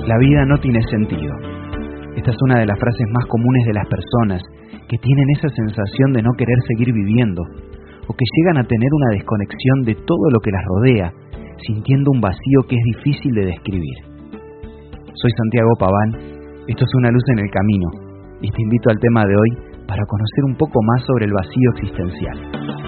La vida no tiene sentido. Esta es una de las frases más comunes de las personas que tienen esa sensación de no querer seguir viviendo, o que llegan a tener una desconexión de todo lo que las rodea, sintiendo un vacío que es difícil de describir. Soy Santiago Paván, esto es Una luz en el camino, y te invito al tema de hoy para conocer un poco más sobre el vacío existencial.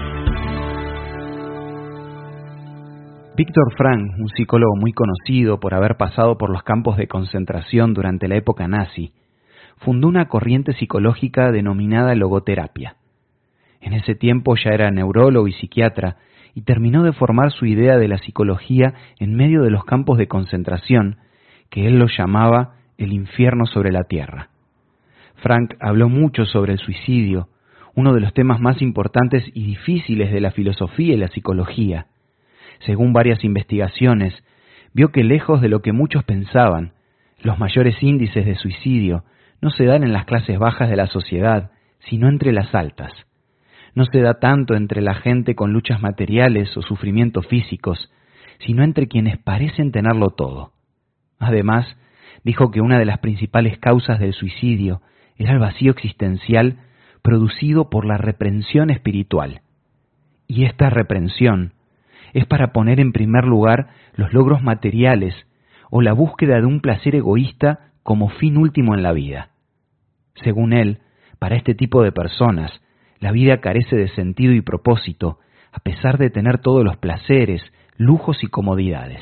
Viktor Frankl, un psicólogo muy conocido por haber pasado por los campos de concentración durante la época nazi, fundó una corriente psicológica denominada logoterapia. En ese tiempo ya era neurólogo y psiquiatra y terminó de formar su idea de la psicología en medio de los campos de concentración, que él lo llamaba el infierno sobre la tierra. Frankl habló mucho sobre el suicidio, uno de los temas más importantes y difíciles de la filosofía y la psicología. Según varias investigaciones, vio que lejos de lo que muchos pensaban, los mayores índices de suicidio no se dan en las clases bajas de la sociedad, sino entre las altas. No se da tanto entre la gente con luchas materiales o sufrimientos físicos, sino entre quienes parecen tenerlo todo. Además, dijo que una de las principales causas del suicidio era el vacío existencial producido por la reprensión espiritual. Y esta reprensión es para poner en primer lugar los logros materiales o la búsqueda de un placer egoísta como fin último en la vida. Según él, para este tipo de personas, la vida carece de sentido y propósito, a pesar de tener todos los placeres, lujos y comodidades.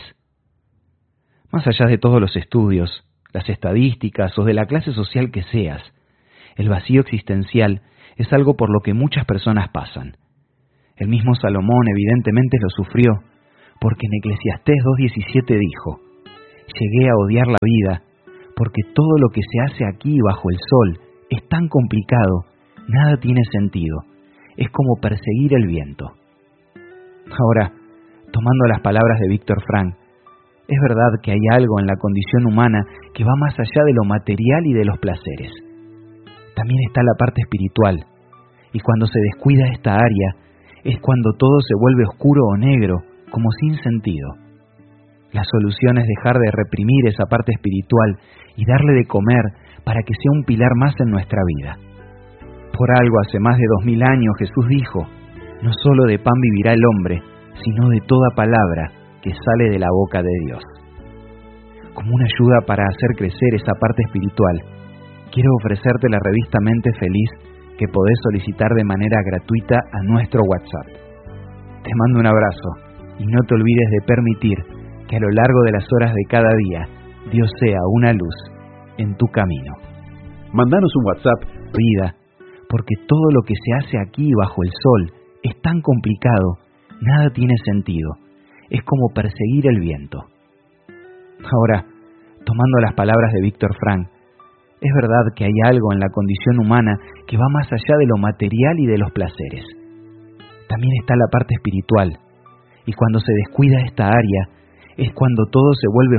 Más allá de todos los estudios, las estadísticas o de la clase social que seas, el vacío existencial es algo por lo que muchas personas pasan. El mismo Salomón evidentemente lo sufrió, porque en Eclesiastés 2:17 dijo: «Llegué a odiar la vida, porque todo lo que se hace aquí bajo el sol es tan complicado, nada tiene sentido, es como perseguir el viento». Ahora, tomando las palabras de Viktor Frankl, es verdad que hay algo en la condición humana que va más allá de lo material y de los placeres. También está la parte espiritual, y cuando se descuida esta área, es cuando todo se vuelve oscuro o negro, como sin sentido. La solución es dejar de reprimir esa parte espiritual y darle de comer para que sea un pilar más en nuestra vida. Por algo hace más de 2000 años Jesús dijo: «No solo de pan vivirá el hombre, sino de toda palabra que sale de la boca de Dios». Como una ayuda para hacer crecer esa parte espiritual, quiero ofrecerte la revista Mente Feliz, que podés solicitar de manera gratuita a nuestro WhatsApp. Te mando un abrazo y no te olvides de permitir que a lo largo de las horas de cada día Dios sea una luz en tu camino. Mándanos un WhatsApp. Vida, porque todo lo que se hace aquí bajo el sol es tan complicado, nada tiene sentido, es como perseguir el viento. Ahora, tomando las palabras de Viktor Frankl, es verdad que hay algo en la condición humana que va más allá de lo material y de los placeres. También está la parte espiritual, y cuando se descuida esta área, es cuando todo se vuelve